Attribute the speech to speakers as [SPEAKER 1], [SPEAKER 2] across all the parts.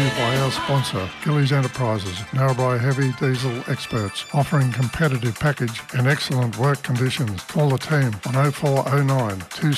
[SPEAKER 1] you by our sponsor, Gillies Enterprises, Narrabri Heavy Diesel experts, offering competitive package and excellent work conditions. Call the team on 0409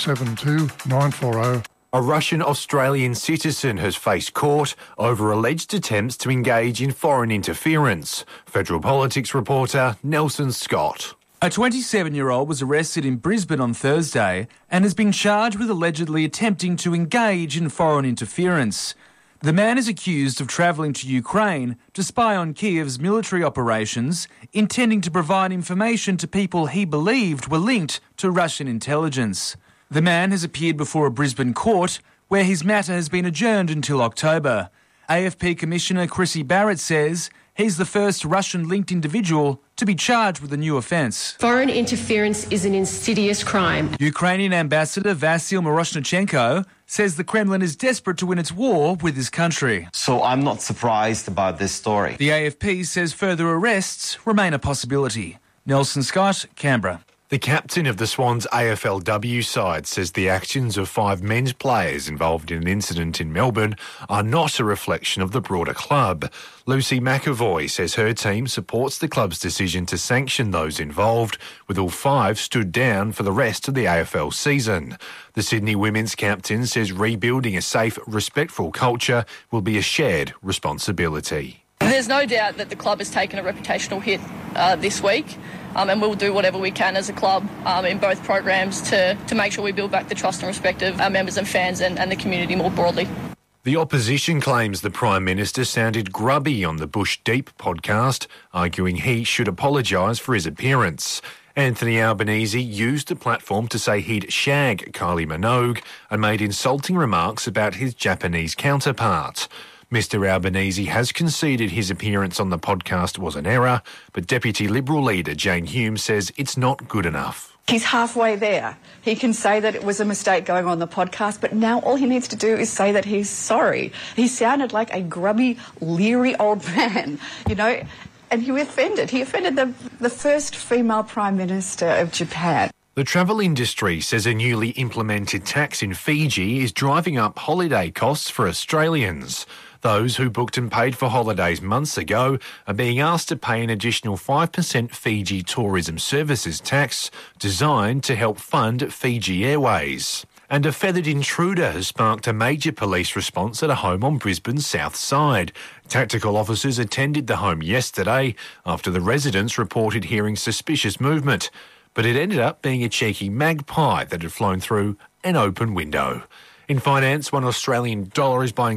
[SPEAKER 1] 272 940.
[SPEAKER 2] A Russian-Australian citizen has faced court over alleged attempts to engage in foreign interference. Federal Politics reporter Nelson Scott.
[SPEAKER 3] A 27-year-old was arrested in Brisbane on Thursday and has been charged with allegedly attempting to engage in foreign interference. The man is accused of travelling to Ukraine to spy on Kiev's military operations, intending to provide information to people he believed were linked to Russian intelligence. The man has appeared before a Brisbane court, where his matter has been adjourned until October. AFP Commissioner Chrissy Barrett says he's the first Russian-linked individual to be charged with a new offence.
[SPEAKER 4] Foreign interference is an insidious crime.
[SPEAKER 3] Ukrainian Ambassador Vasyl Miroshnichenko says the Kremlin is desperate to win its war with his country.
[SPEAKER 5] So I'm not surprised about this story.
[SPEAKER 3] The AFP says further arrests remain a possibility. Nelson Scott, Canberra.
[SPEAKER 2] The captain of the Swans AFLW side says the actions of 5 men's players involved in an incident in Melbourne are not a reflection of the broader club. Lucy McAvoy says her team supports the club's decision to sanction those involved, with all 5 stood down for the rest of the AFL season. The Sydney women's captain says rebuilding a safe, respectful culture will be a shared responsibility.
[SPEAKER 6] There's no doubt that the club has taken a reputational hit this week. And we'll do whatever we can as a club in both programs to make sure we build back the trust and respect of our members and fans and the community more broadly.
[SPEAKER 2] The opposition claims the Prime Minister sounded grubby on the Bush Deep podcast, arguing he should apologise for his appearance. Anthony Albanese used the platform to say he'd shag Kylie Minogue and made insulting remarks about his Japanese counterpart. Mr Albanese has conceded his appearance on the podcast was an error, but Deputy Liberal leader Jane Hume says it's not good enough.
[SPEAKER 7] He's halfway there. He can say that it was a mistake going on the podcast, but now all he needs to do is say that he's sorry. He sounded like a grubby, leery old man, you know, and he offended. He offended the first female Prime Minister of Japan.
[SPEAKER 2] The travel industry says a newly implemented tax in Fiji is driving up holiday costs for Australians. Those who booked and paid for holidays months ago are being asked to pay an additional 5% Fiji Tourism Services tax designed to help fund Fiji Airways. And a feathered intruder has sparked a major police response at a home on Brisbane's south side. Tactical officers attended the home yesterday after the residents reported hearing suspicious movement, but it ended up being a cheeky magpie that had flown through an open window. In finance, $1 Australian is buying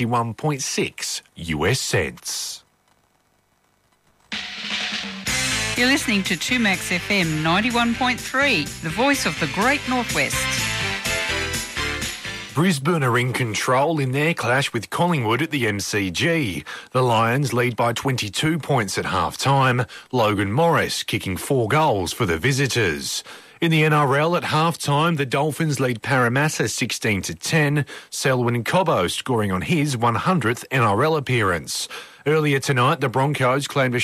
[SPEAKER 2] 71.6 US cents.
[SPEAKER 8] You're listening to 2Max FM 91.3, the voice of the Great Northwest.
[SPEAKER 2] Brisbane are in control in their clash with Collingwood at the MCG. The Lions lead by 22 points at half-time, Logan Morris kicking 4 goals for the visitors. In the NRL at half-time, the Dolphins lead Parramatta 16-10, Selwyn Cobbo scoring on his 100th NRL appearance. Earlier tonight, the Broncos claimed a